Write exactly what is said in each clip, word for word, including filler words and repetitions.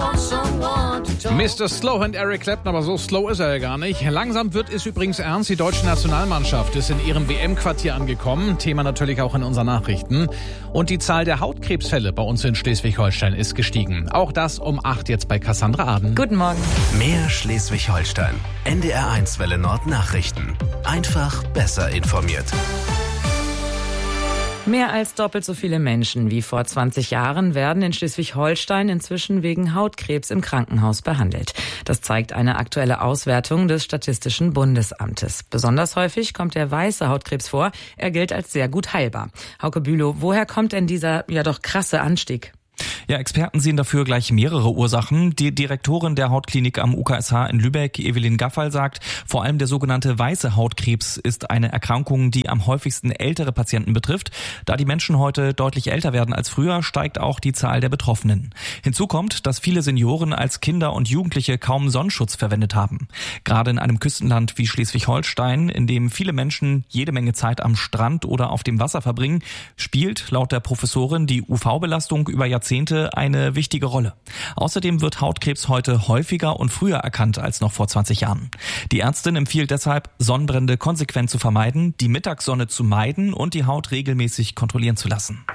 Mister Slow und Eric Clapton, aber so slow ist er ja gar nicht. Langsam wird es übrigens ernst. Die deutsche Nationalmannschaft ist in ihrem W M-Quartier angekommen. Thema natürlich auch in unseren Nachrichten. Und die Zahl der Hautkrebsfälle bei uns in Schleswig-Holstein ist gestiegen. Auch das um acht jetzt bei Cassandra Aden. Guten Morgen. Mehr Schleswig-Holstein. N D R eins Welle Nord Nachrichten. Einfach besser informiert. Mehr als doppelt so viele Menschen wie vor zwanzig Jahren werden in Schleswig-Holstein inzwischen wegen Hautkrebs im Krankenhaus behandelt. Das zeigt eine aktuelle Auswertung des Statistischen Bundesamtes. Besonders häufig kommt der weiße Hautkrebs vor. Er gilt als sehr gut heilbar. Hauke Bülow, woher kommt denn dieser ja doch krasse Anstieg? Ja, Experten sehen dafür gleich mehrere Ursachen. Die Direktorin der Hautklinik am U K S H in Lübeck, Evelyn Gaffal, sagt, vor allem der sogenannte weiße Hautkrebs ist eine Erkrankung, die am häufigsten ältere Patienten betrifft. Da die Menschen heute deutlich älter werden als früher, steigt auch die Zahl der Betroffenen. Hinzu kommt, dass viele Senioren als Kinder und Jugendliche kaum Sonnenschutz verwendet haben. Gerade in einem Küstenland wie Schleswig-Holstein, in dem viele Menschen jede Menge Zeit am Strand oder auf dem Wasser verbringen, spielt laut der Professorin die U V-Belastung über Jahrzehnte eine wichtige Rolle. Außerdem wird Hautkrebs heute häufiger und früher erkannt als noch vor zwanzig Jahren. Die Ärztin empfiehlt deshalb, Sonnenbrände konsequent zu vermeiden, die Mittagssonne zu meiden und die Haut regelmäßig kontrollieren zu lassen.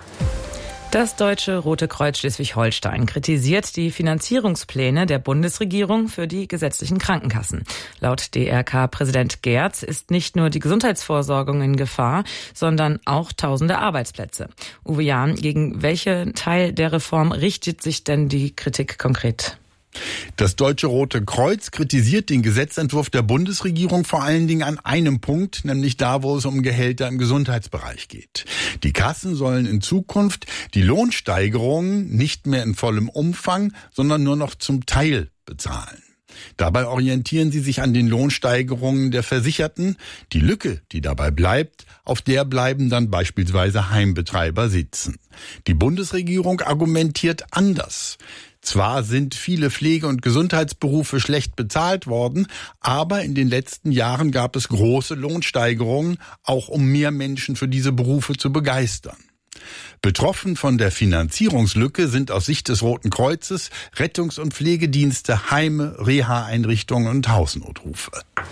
Das Deutsche Rote Kreuz Schleswig-Holstein kritisiert die Finanzierungspläne der Bundesregierung für die gesetzlichen Krankenkassen. Laut D R K-Präsident Gerz ist nicht nur die Gesundheitsvorsorgung in Gefahr, sondern auch tausende Arbeitsplätze. Uwe Jahn, gegen welchen Teil der Reform richtet sich denn die Kritik konkret? Das Deutsche Rote Kreuz kritisiert den Gesetzentwurf der Bundesregierung vor allen Dingen an einem Punkt, nämlich da, wo es um Gehälter im Gesundheitsbereich geht. Die Kassen sollen in Zukunft die Lohnsteigerungen nicht mehr in vollem Umfang, sondern nur noch zum Teil bezahlen. Dabei orientieren sie sich an den Lohnsteigerungen der Versicherten. Die Lücke, die dabei bleibt, auf der bleiben dann beispielsweise Heimbetreiber sitzen. Die Bundesregierung argumentiert anders. Zwar sind viele Pflege- und Gesundheitsberufe schlecht bezahlt worden, aber in den letzten Jahren gab es große Lohnsteigerungen, auch um mehr Menschen für diese Berufe zu begeistern. Betroffen von der Finanzierungslücke sind aus Sicht des Roten Kreuzes Rettungs- und Pflegedienste, Heime, Reha-Einrichtungen und Hausnotrufe.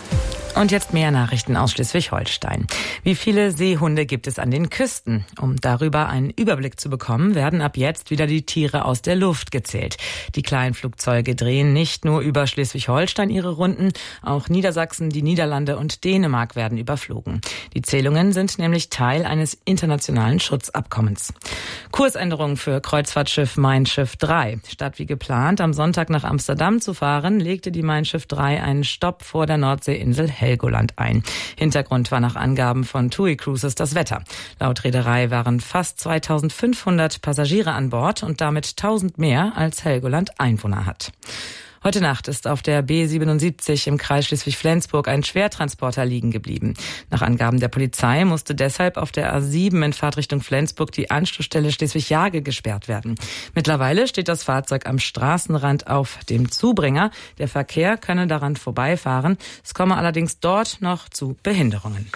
Und jetzt mehr Nachrichten aus Schleswig-Holstein. Wie viele Seehunde gibt es an den Küsten? Um darüber einen Überblick zu bekommen, werden ab jetzt wieder die Tiere aus der Luft gezählt. Die kleinen Flugzeuge drehen nicht nur über Schleswig-Holstein ihre Runden, auch Niedersachsen, die Niederlande und Dänemark werden überflogen. Die Zählungen sind nämlich Teil eines internationalen Schutzabkommens. Kursänderung für Kreuzfahrtschiff Mein Schiff drei. Statt wie geplant am Sonntag nach Amsterdam zu fahren, legte die Mein Schiff drei einen Stopp vor der Nordseeinsel Helgoland ein. Hintergrund war nach Angaben von T U I Cruises das Wetter. Laut Reederei waren fast zweitausendfünfhundert Passagiere an Bord und damit tausend mehr, als Helgoland Einwohner hat. Heute Nacht ist auf der B siebenundsiebzig im Kreis Schleswig-Flensburg ein Schwertransporter liegen geblieben. Nach Angaben der Polizei musste deshalb auf der A sieben in Fahrtrichtung Flensburg die Anschlussstelle Schleswig-Jage gesperrt werden. Mittlerweile steht das Fahrzeug am Straßenrand auf dem Zubringer. Der Verkehr könne daran vorbeifahren. Es komme allerdings dort noch zu Behinderungen.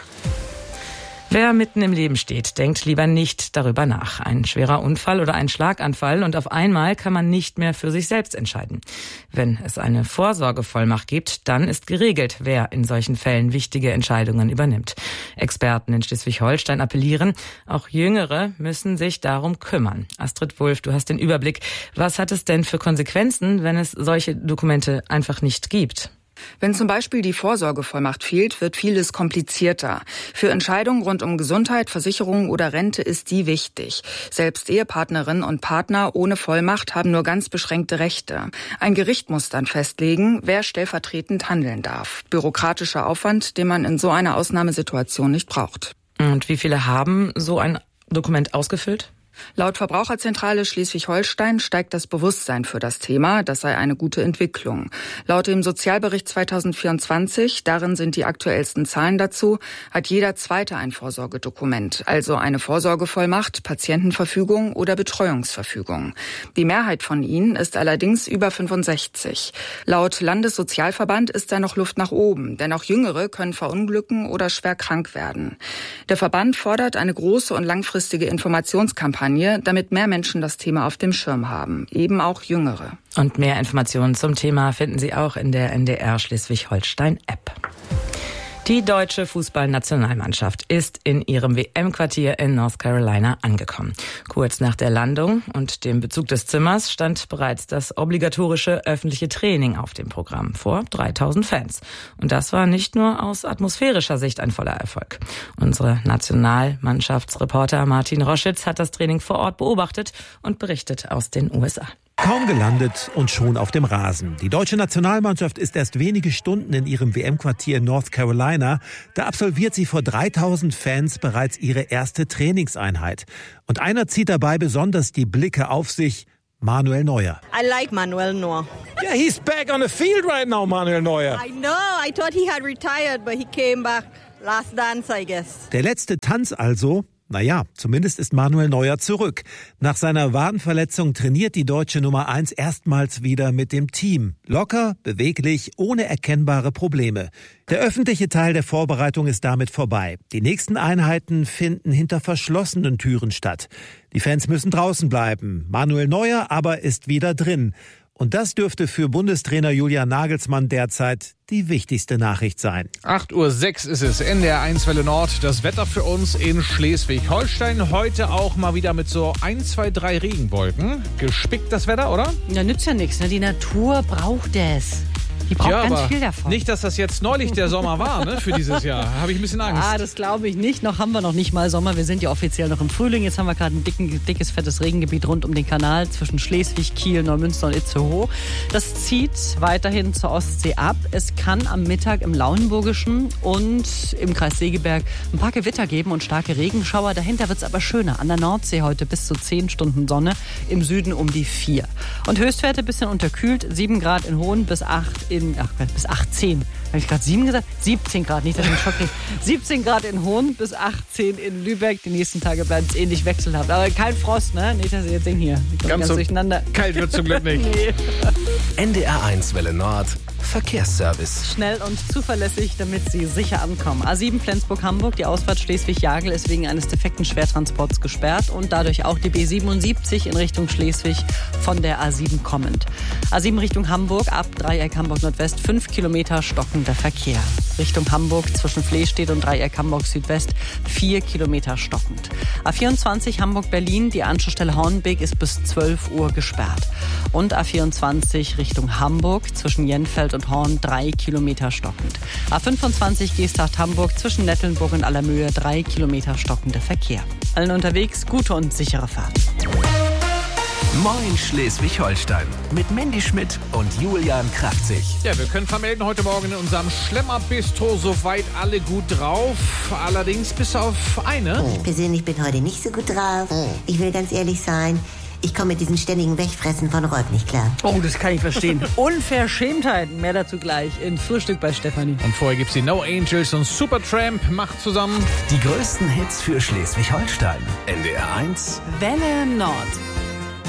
Wer mitten im Leben steht, denkt lieber nicht darüber nach. Ein schwerer Unfall oder ein Schlaganfall und auf einmal kann man nicht mehr für sich selbst entscheiden. Wenn es eine Vorsorgevollmacht gibt, dann ist geregelt, wer in solchen Fällen wichtige Entscheidungen übernimmt. Experten in Schleswig-Holstein appellieren, auch Jüngere müssen sich darum kümmern. Astrid Wulff, du hast den Überblick. Was hat es denn für Konsequenzen, wenn es solche Dokumente einfach nicht gibt? Wenn zum Beispiel die Vorsorgevollmacht fehlt, wird vieles komplizierter. Für Entscheidungen rund um Gesundheit, Versicherung oder Rente ist die wichtig. Selbst Ehepartnerinnen und Partner ohne Vollmacht haben nur ganz beschränkte Rechte. Ein Gericht muss dann festlegen, wer stellvertretend handeln darf. Bürokratischer Aufwand, den man in so einer Ausnahmesituation nicht braucht. Und wie viele haben so ein Dokument ausgefüllt? Laut Verbraucherzentrale Schleswig-Holstein steigt das Bewusstsein für das Thema. Das sei eine gute Entwicklung. Laut dem Sozialbericht zweitausendvierundzwanzig, darin sind die aktuellsten Zahlen dazu, hat jeder Zweite ein Vorsorgedokument, also eine Vorsorgevollmacht, Patientenverfügung oder Betreuungsverfügung. Die Mehrheit von ihnen ist allerdings über fünfundsechzig. Laut Landessozialverband ist da noch Luft nach oben, denn auch Jüngere können verunglücken oder schwer krank werden. Der Verband fordert eine große und langfristige Informationskampagne Kampagne, damit mehr Menschen das Thema auf dem Schirm haben, eben auch Jüngere. Und mehr Informationen zum Thema finden Sie auch in der N D R Schleswig-Holstein-App. Die deutsche Fußballnationalmannschaft ist in ihrem W M-Quartier in North Carolina angekommen. Kurz nach der Landung und dem Bezug des Zimmers stand bereits das obligatorische öffentliche Training auf dem Programm vor dreitausend Fans. Und das war nicht nur aus atmosphärischer Sicht ein voller Erfolg. Unsere Nationalmannschaftsreporter Martin Roschitz hat das Training vor Ort beobachtet und berichtet aus den U S A. Kaum gelandet und schon auf dem Rasen. Die deutsche Nationalmannschaft ist erst wenige Stunden in ihrem W M-Quartier in North Carolina. Da absolviert sie vor dreitausend Fans bereits ihre erste Trainingseinheit. Und einer zieht dabei besonders die Blicke auf sich: Manuel Neuer. I like Manuel Neuer. Yeah, he's back on the field right now, Manuel Neuer. I know. I thought he had retired, but he came back. Last dance, I guess. Der letzte Tanz also. Naja, zumindest ist Manuel Neuer zurück. Nach seiner Wadenverletzung trainiert die deutsche Nummer eins erstmals wieder mit dem Team. Locker, beweglich, ohne erkennbare Probleme. Der öffentliche Teil der Vorbereitung ist damit vorbei. Die nächsten Einheiten finden hinter verschlossenen Türen statt. Die Fans müssen draußen bleiben. Manuel Neuer aber ist wieder drin. Und das dürfte für Bundestrainer Julian Nagelsmann derzeit die wichtigste Nachricht sein. acht Uhr sechs ist es, N D R eins Welle Nord. Das Wetter für uns in Schleswig-Holstein. Heute auch mal wieder mit so ein, zwei, drei Regenwolken. Gespickt das Wetter, oder? Ja, nützt ja nichts. Ne? Die Natur braucht es. Die braucht ja, ganz viel davon. Nicht, dass das jetzt neulich der Sommer war, ne, für dieses Jahr. Habe ich ein bisschen Angst. Ah, das glaube ich nicht. Noch haben wir noch nicht mal Sommer. Wir sind ja offiziell noch im Frühling. Jetzt haben wir gerade ein dicken, dickes, fettes Regengebiet rund um den Kanal zwischen Schleswig, Kiel, Neumünster und Itzehoe. Das zieht weiterhin zur Ostsee ab. Es kann am Mittag im Lauenburgischen und im Kreis Segeberg ein paar Gewitter geben und starke Regenschauer. Dahinter wird es aber schöner. An der Nordsee heute bis zu zehn Stunden Sonne, im Süden um die vier. Und Höchstwerte ein bisschen unterkühlt. sieben Grad in Hohn bis acht in, ach, bis achtzehn. Habe ich gerade sieben gesagt? siebzehn Grad, nicht, dass ich einen Schock kriege. siebzehn Grad in Hohn bis achtzehn in Lübeck. Die nächsten Tage bleiben es ähnlich wechselhaft. Aber kein Frost, ne? Nicht, dass ihr jetzt denkt, hier. Ganz, ganz so durcheinander. Kalt wird zum Glück nicht. Nee. N D R eins Welle Nord. Verkehrsservice. Schnell und zuverlässig, damit Sie sicher ankommen. A sieben Flensburg-Hamburg, die Ausfahrt Schleswig-Jagel ist wegen eines defekten Schwertransports gesperrt und dadurch auch die B siebenundsiebzig in Richtung Schleswig von der A sieben kommend. A sieben Richtung Hamburg, ab Dreieck Hamburg Nordwest, fünf Kilometer stockender Verkehr. Richtung Hamburg zwischen Flehstedt und Dreieck Hamburg Südwest, vier Kilometer stockend. A vierundzwanzig Hamburg-Berlin, die Anschlussstelle Hornbeek ist bis zwölf Uhr gesperrt. Und A vierundzwanzig Richtung Hamburg zwischen Jenfeld und Horn, drei Kilometer stockend. A fünfundzwanzig Geesthacht-Hamburg zwischen Nettelnburg und Allermöhe, drei Kilometer stockender Verkehr. Allen unterwegs gute und sichere Fahrt. Moin Schleswig-Holstein mit Mandy Schmidt und Julian Kraftzig. Ja, wir können vermelden, heute Morgen in unserem Schlemmer-Bistro soweit alle gut drauf. Allerdings bis auf eine. Ich persönlich bin heute nicht so gut drauf. Ich will ganz ehrlich sein. Ich komme mit diesem ständigen Wegfressen von Rolf nicht klar. Oh, das kann ich verstehen. Unverschämtheiten. Mehr dazu gleich in Frühstück bei Stefanie. Und vorher gibt's die No Angels und Supertramp. Macht zusammen die größten Hits für Schleswig-Holstein. N D R eins Welle Nord.